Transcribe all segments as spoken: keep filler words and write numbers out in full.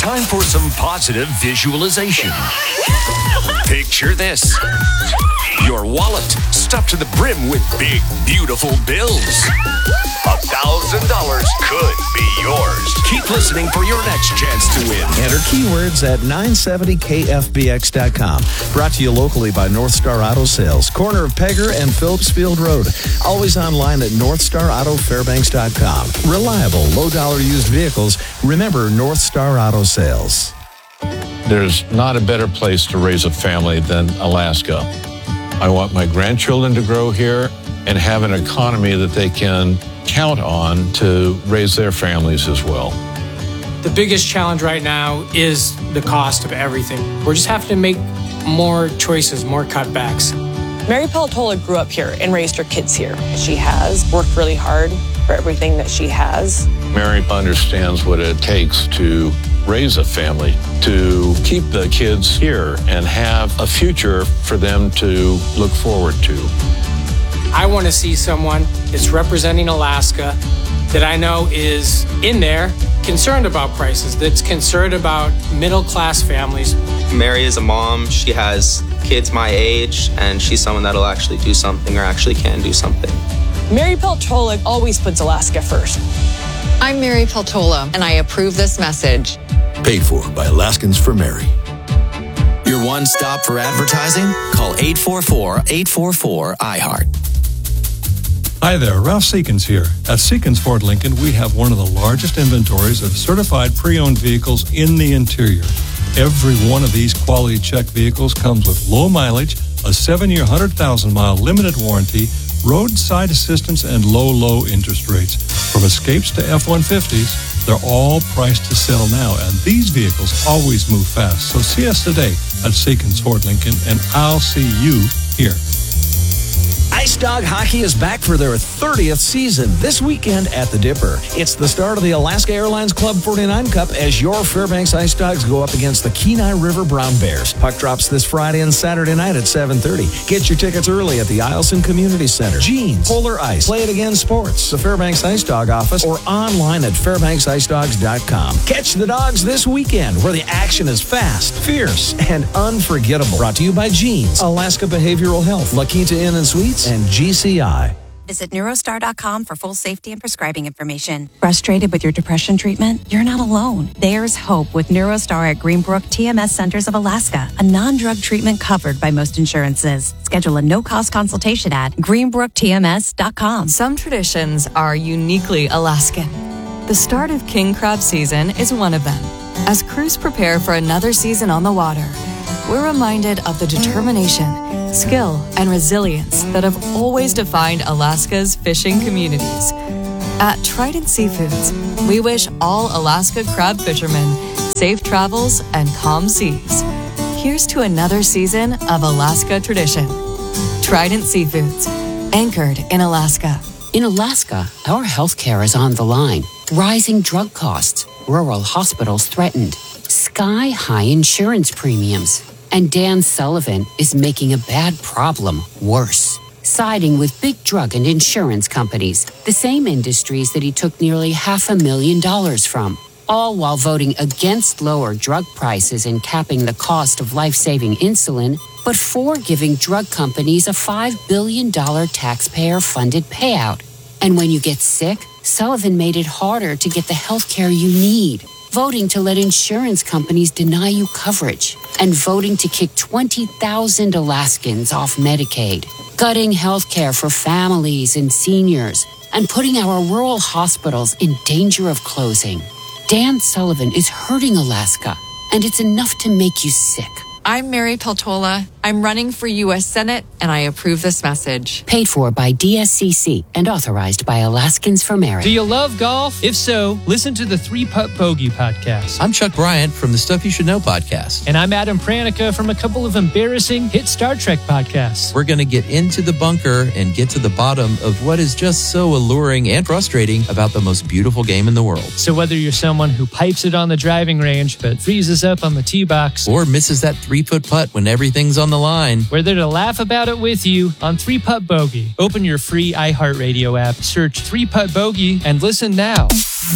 Time for some positive visualization. Picture this. Your wallet stuffed to the brim with big, beautiful bills. A thousand dollars could be yours. Keep listening for your next chance to win. Enter keywords at nine seventy K F B X dot com. Brought to you locally by North Star Auto Sales, corner of Pegger and Phillips Field Road. Always online at north star auto fairbanks dot com. Reliable, low-dollar used vehicles. Remember North Star Auto Sales. There's not a better place to raise a family than Alaska. I want my grandchildren to grow here and have an economy that they can count on to raise their families as well. The biggest challenge right now is the cost of everything. We're just having to make more choices, more cutbacks. Mary Peltola grew up here and raised her kids here. She has worked really hard for everything that she has. Mary understands what it takes to raise a family, to keep the kids here and have a future for them to look forward to. I want to see someone that's representing Alaska that I know is in there concerned about prices, that's concerned about middle-class families. Mary is a mom. She has kids my age, and she's someone that'll actually do something or actually can do something. Mary Peltola always puts Alaska first. I'm Mary Peltola, and I approve this message. Paid for by Alaskans for Mary. Your one stop for advertising? Call eight four four, eight four four, I heart. Hi there, Ralph Seekins here. At Seekins Ford Lincoln, we have one of the largest inventories of certified pre-owned vehicles in the interior. Every one of these quality check vehicles comes with low mileage, a seven-year, one hundred thousand mile limited warranty, roadside assistance, and low, low interest rates. From Escapes to F one fifties, they're all priced to sell now, and these vehicles always move fast. So see us today at Seekins Ford Lincoln, and I'll see you here. Ice Dog Hockey is back for their thirtieth season this weekend at the Dipper. It's the start of the Alaska Airlines Club forty-nine Cup as your Fairbanks Ice Dogs go up against the Kenai River Brown Bears. Puck drops this Friday and Saturday night at seven thirty. Get your tickets early at the Eielson Community Center. Jeans, Polar Ice, Play It Again Sports, the Fairbanks Ice Dog office, or online at fairbanks ice dogs dot com. Catch the dogs this weekend where the action is fast, fierce, and unforgettable. Brought to you by Jeans, Alaska Behavioral Health, La Quinta Inn and Suites, and G C I. Visit neurostar dot com for full safety and prescribing information. Frustrated with your depression treatment? You're not alone. There's hope with Neurostar at Greenbrook T M S Centers of Alaska, a non-drug treatment covered by most insurances. Schedule a no-cost consultation at greenbrook t m s dot com. Some traditions are uniquely Alaskan. The start of king crab season is one of them. As crews prepare for another season on the water, we're reminded of the determination, skill, and resilience that have always defined Alaska's fishing communities. At Trident Seafoods, we wish all Alaska crab fishermen safe travels and calm seas. Here's to another season of Alaska tradition. Trident Seafoods, anchored in Alaska. In Alaska, our healthcare is on the line. Rising drug costs, rural hospitals threatened, sky-high insurance premiums. And Dan Sullivan is making a bad problem worse, siding with big drug and insurance companies, the same industries that he took nearly half a million dollars from, all while voting against lower drug prices and capping the cost of life-saving insulin, but for giving drug companies a five billion dollars taxpayer-funded payout. And when you get sick, Sullivan made it harder to get the health care you need, voting to let insurance companies deny you coverage, and voting to kick twenty thousand Alaskans off Medicaid, gutting health care for families and seniors, and putting our rural hospitals in danger of closing. Dan Sullivan is hurting Alaska, and it's enough to make you sick. I'm Mary Peltola. I'm running for U S Senate, and I approve this message. Paid for by D S C C and authorized by Alaskans for Mary. Do you love golf? If so, listen to the Three Putt Bogey podcast. I'm Chuck Bryant from the Stuff You Should Know podcast. And I'm Adam Pranica from a couple of embarrassing hit Star Trek podcasts. We're going to get into the bunker and get to the bottom of what is just so alluring and frustrating about the most beautiful game in the world. So whether you're someone who pipes it on the driving range but freezes up on the tee box, or misses that three-foot putt when everything's on the line, we're there to laugh about it with you on Three Putt Bogey. Open your free iHeartRadio app, search Three Putt Bogey, and listen now. Find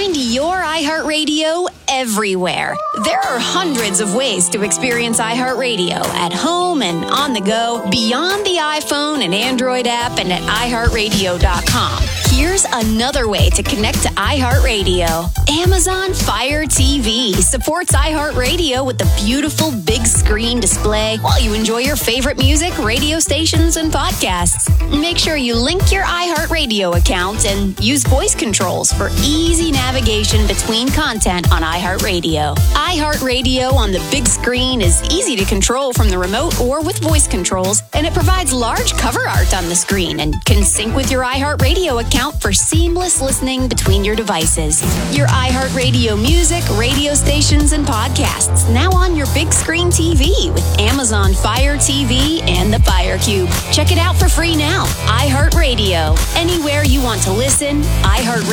Find your iHeartRadio everywhere. There are hundreds of ways to experience iHeartRadio at home and on the go, beyond the iPhone and Android app, and at i heart radio dot com. Here's another way to connect to iHeartRadio. Amazon Fire T V supports iHeartRadio with a beautiful big screen display while you enjoy your favorite music, radio stations, and podcasts. Make sure you link your iHeartRadio account and use voice controls for easy navigation between content on iHeartRadio. iHeartRadio on the big screen is easy to control from the remote or with voice controls, and it provides large cover art on the screen and can sync with your iHeartRadio account for seamless listening between your devices. Your iHeartRadio music, radio stations, and podcasts now on your big screen T V with Amazon Fire T V and the Fire Cube. Check it out for free now. iHeartRadio. Anywhere you want to listen, iHeartRadio